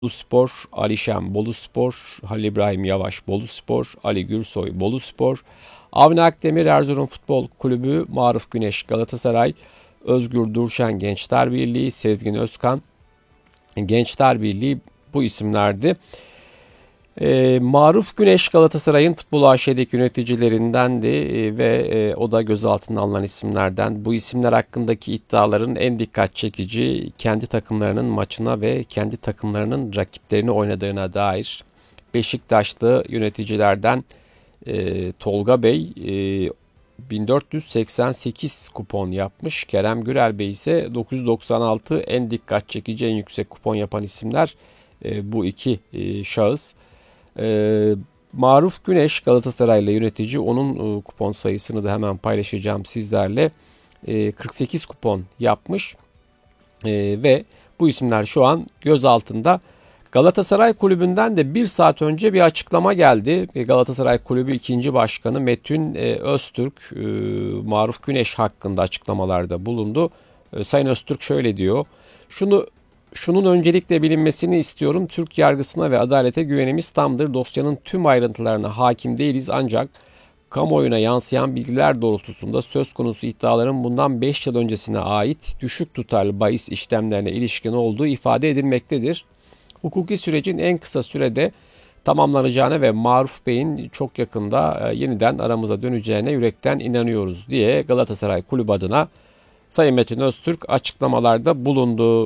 Boluspor, Alişen Boluspor, Halil İbrahim Yavaş Boluspor, Ali Gürsoy Boluspor, Avni Akdemir Erzurum Futbol Kulübü, Maruf Güneş Galatasaray, Özgür Durşen Gençler Birliği, Sezgin Özkan Gençler Birliği bu isimlerdi. Maruf Güneş Galatasaray'ın Futbol AŞ'deki yöneticilerindendi ve o da gözaltına alınan isimlerden. Bu isimler hakkındaki iddiaların en dikkat çekici kendi takımlarının maçına ve kendi takımlarının rakiplerini oynadığına dair. Beşiktaşlı yöneticilerden Tolga Bey 1488 kupon yapmış. Kerem Gürel Bey ise 996, en dikkat çekici en yüksek kupon yapan isimler bu iki şahıs. Maruf Güneş Galatasaraylı yönetici, onun kupon sayısını da hemen paylaşacağım sizlerle. 48 kupon yapmış ve bu isimler şu an gözaltında. Galatasaray Kulübü'nden de bir saat önce bir açıklama geldi. Galatasaray Kulübü 2. Başkanı Metin Öztürk Maruf Güneş hakkında açıklamalarda bulundu. Sayın Öztürk şöyle diyor: Şunun öncelikle bilinmesini istiyorum. Türk yargısına ve adalete güvenimiz tamdır. Dosyanın tüm ayrıntılarına hakim değiliz, ancak kamuoyuna yansıyan bilgiler doğrultusunda söz konusu iddiaların bundan 5 yıl öncesine ait düşük tutarlı bahis işlemlerine ilişkin olduğu ifade edilmektedir. Hukuki sürecin en kısa sürede tamamlanacağına ve Maruf Bey'in çok yakında yeniden aramıza döneceğine yürekten inanıyoruz diye Galatasaray Kulübü adına Sayın Metin Öztürk açıklamalarda bulundu.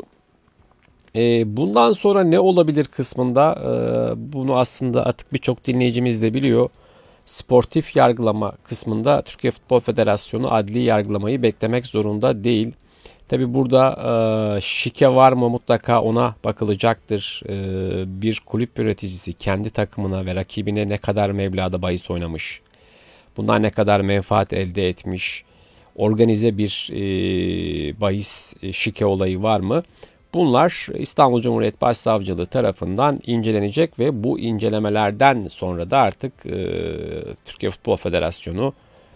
Bundan sonra ne olabilir kısmında bunu aslında artık birçok dinleyicimiz de biliyor. Sportif yargılama kısmında Türkiye Futbol Federasyonu adli yargılamayı beklemek zorunda değil. Tabi burada şike var mı, mutlaka ona bakılacaktır. Bir kulüp yöneticisi kendi takımına ve rakibine ne kadar meblağda bahis oynamış, bundan ne kadar menfaat elde etmiş, organize bir bahis şike olayı var mı? Bunlar İstanbul Cumhuriyet Başsavcılığı tarafından incelenecek ve bu incelemelerden sonra da artık Türkiye Futbol Federasyonu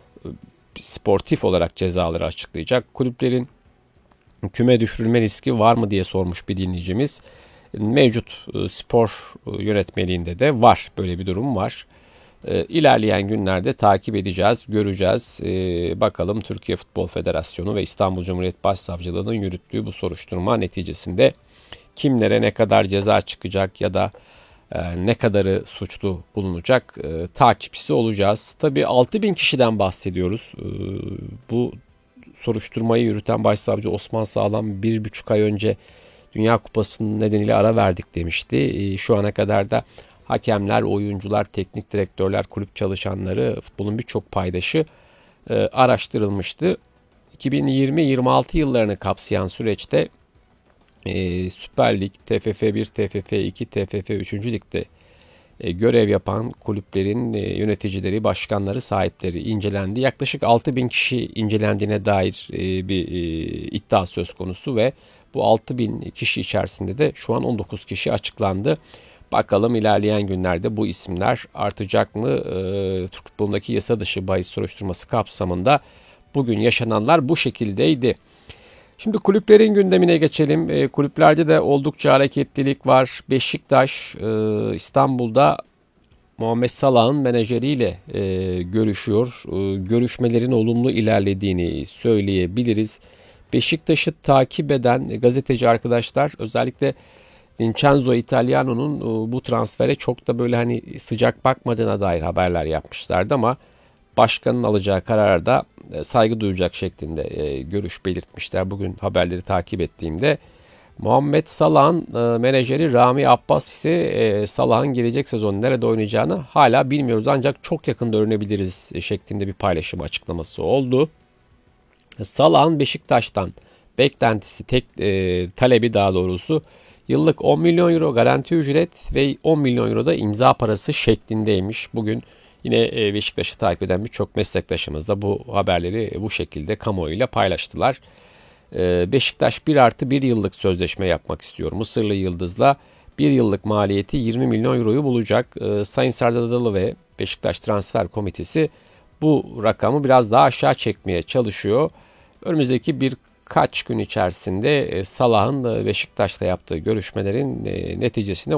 sportif olarak cezaları açıklayacak. Kulüplerin küme düşürülme riski var mı diye sormuş bir dinleyicimiz. Mevcut spor yönetmeliğinde de var, böyle bir durum var. İlerleyen günlerde takip edeceğiz, göreceğiz. Bakalım Türkiye Futbol Federasyonu ve İstanbul Cumhuriyet Başsavcılığı'nın yürüttüğü bu soruşturma neticesinde kimlere ne kadar ceza çıkacak ya da ne kadarı suçlu bulunacak, takipçisi olacağız. Tabii 6.000 kişiden bahsediyoruz. Bu soruşturmayı yürüten Başsavcı Osman Sağlam 1,5 ay önce Dünya Kupası'nın nedeniyle ara verdik demişti. Şu ana kadar da hakemler, oyuncular, teknik direktörler, kulüp çalışanları, futbolun birçok paydaşı araştırılmıştı. 2020-26 yıllarını kapsayan süreçte Süper Lig, TFF 1, TFF 2, TFF 3. Lig'de görev yapan kulüplerin yöneticileri, başkanları, sahipleri incelendi. Yaklaşık 6.000 kişi incelendiğine dair bir iddia söz konusu ve bu 6.000 kişi içerisinde de şu an 19 kişi açıklandı. Bakalım ilerleyen günlerde bu isimler artacak mı? Türk futbolundaki yasa dışı bahis soruşturması kapsamında bugün yaşananlar bu şekildeydi. Şimdi kulüplerin gündemine geçelim. Kulüplerde de oldukça hareketlilik var. Beşiktaş İstanbul'da Muhammed Salah'ın menajeriyle görüşüyor. Görüşmelerin olumlu ilerlediğini söyleyebiliriz. Beşiktaş'ı takip eden gazeteci arkadaşlar özellikle Vincenzo Italiano'nun bu transfere çok da böyle hani sıcak bakmadığına dair haberler yapmışlardı ama başkanın alacağı karara da saygı duyacak şeklinde görüş belirtmişler. Bugün haberleri takip ettiğimde Muhammed Salah'ın menajeri Rami Abbas ise Salah'ın gelecek sezon nerede oynayacağını hala bilmiyoruz, ancak çok yakında öğrenebiliriz şeklinde bir paylaşım açıklaması oldu. Salah'ın Beşiktaş'tan beklentisi, talebi daha doğrusu yıllık 10 milyon euro garanti ücret ve 10 milyon euro da imza parası şeklindeymiş. Bugün yine Beşiktaş'ı takip eden birçok meslektaşımız da bu haberleri bu şekilde kamuoyuyla paylaştılar. Beşiktaş 1+1 yıllık sözleşme yapmak istiyor Mısırlı Yıldız'la. 1 yıllık maliyeti 20 milyon euroyu bulacak. Sayın Serdar Adalı ve Beşiktaş Transfer Komitesi bu rakamı biraz daha aşağı çekmeye çalışıyor. Önümüzdeki bir birkaç gün içerisinde Salah'ın Beşiktaş'ta yaptığı görüşmelerin neticesine